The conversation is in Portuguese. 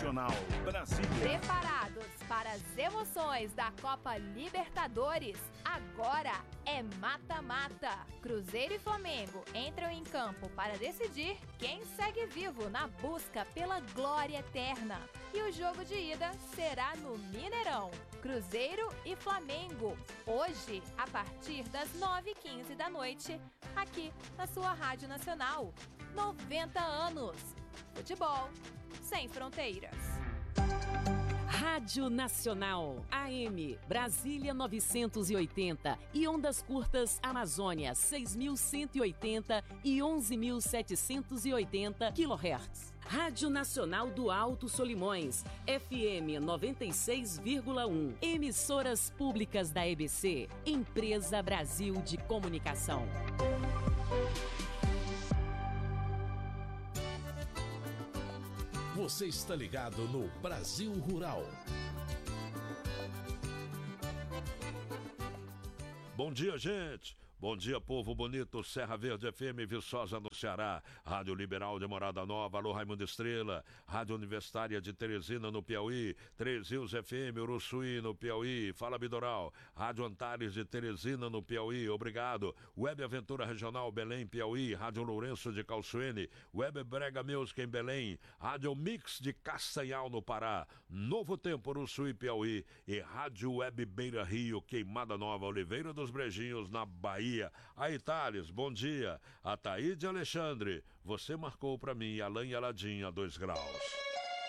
Nacional, Brasília. Preparados para as emoções da Copa Libertadores? Agora é mata-mata. Cruzeiro e Flamengo entram em campo para decidir quem segue vivo na busca pela glória eterna. E o jogo de ida será no Mineirão. Cruzeiro e Flamengo, hoje, a partir das 9h15 da noite, aqui na sua Rádio Nacional. 90 anos. Futebol sem fronteiras. Rádio Nacional, AM, Brasília 980 e ondas curtas Amazônia 6.180 e 11.780 kHz. Rádio Nacional do Alto Solimões, FM 96,1. Emissoras públicas da EBC, Empresa Brasil de Comunicação. Você está ligado no Brasil Rural. Bom dia, gente. Bom dia, povo bonito. Serra Verde FM, Viçosa, no Ceará. Rádio Liberal de Morada Nova. Alô, Raimundo Estrela. Rádio Universitária de Teresina, no Piauí. Três Rios FM, Uruçuí, no Piauí. Fala, Bidoral. Rádio Antares de Teresina, no Piauí. Obrigado. Web Aventura Regional, Belém, Piauí. Rádio Lourenço de Calçoene. Web Brega Music em Belém. Rádio Mix de Castanhal, no Pará. Novo Tempo, Uruçuí, Piauí. E Rádio Web Beira Rio, Queimada Nova, Oliveira dos Brejinhos, na Bahia. Aí, Thales, bom dia. A Taíde Alexandre, você marcou pra mim Alain e Aladim a 2 graus.